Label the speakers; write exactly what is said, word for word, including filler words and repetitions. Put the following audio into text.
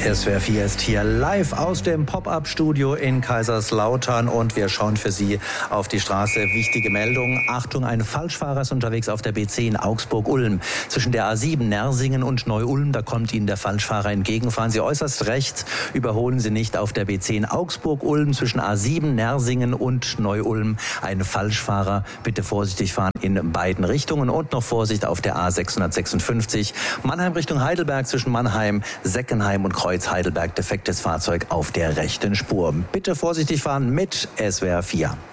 Speaker 1: S W R vier ist hier live aus dem Pop-Up-Studio in Kaiserslautern und wir schauen für Sie auf die Straße. Wichtige Meldung. Achtung, ein Falschfahrer ist unterwegs auf der B zehn Augsburg-Ulm. Zwischen der A sieben Nersingen und Neu-Ulm, da kommt Ihnen der Falschfahrer entgegen. Fahren Sie äußerst rechts, überholen Sie nicht auf der B zehn Augsburg-Ulm. Zwischen A sieben Nersingen und Neu-Ulm ein Falschfahrer. Bitte vorsichtig fahren in beiden Richtungen und noch Vorsicht auf der A sechshundertsechsundfünfzig. Mannheim Richtung Heidelberg zwischen Mannheim, Seckenheim und Kreuz Heidelberg. Defektes Fahrzeug auf der rechten Spur. Bitte vorsichtig fahren mit S W R vier.